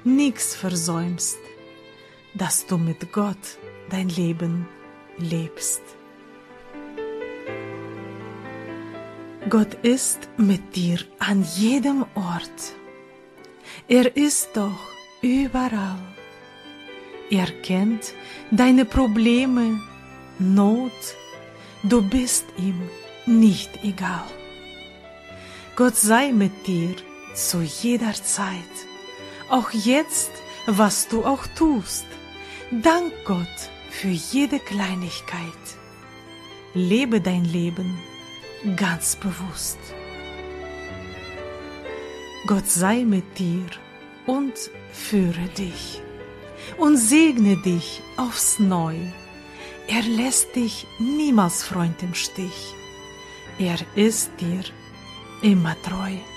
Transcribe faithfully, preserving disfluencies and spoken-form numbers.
nichts versäumst, dass du mit Gott dein Leben lebst. Gott ist mit dir an jedem Ort. Er ist doch überall. Er kennt deine Probleme, Not. Du bist ihm nicht egal. Gott sei mit dir zu jeder Zeit, auch jetzt, was du auch tust. Dank Gott für jede Kleinigkeit. Lebe dein Leben ganz bewusst. Gott sei mit dir und führe dich und segne dich aufs Neue. Er lässt dich niemals, Freund, im Stich. Er ist dir immer treu.